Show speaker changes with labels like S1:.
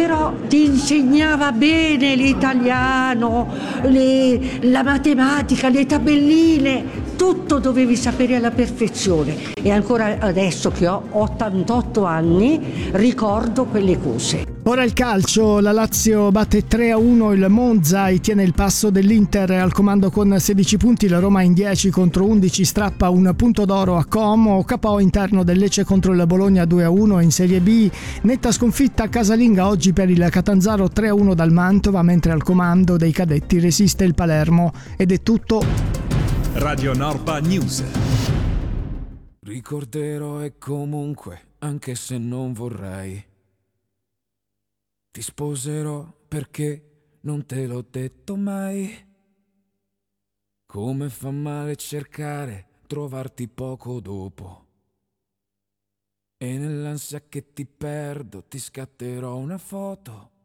S1: però ti insegnava bene l'italiano, la matematica, le tabelline, tutto dovevi sapere alla perfezione. E ancora adesso che ho 88 anni ricordo quelle cose.
S2: Ora il calcio, la Lazio batte 3-1 il Monza e tiene il passo dell'Inter al comando con 16 punti, la Roma in 10 contro 11 strappa un punto d'oro a Como, KO interno del Lecce contro il Bologna 2-1 in Serie B, netta sconfitta casalinga oggi per il Catanzaro 3-1 dal Mantova, mentre al comando dei cadetti resiste il Palermo. Ed è tutto.
S3: Radio Norpa News.
S4: Ricorderò e comunque, anche se non vorrei, ti sposerò perché non te l'ho detto mai. Come fa male cercare, trovarti poco dopo. E nell'ansia che ti perdo ti scatterò una foto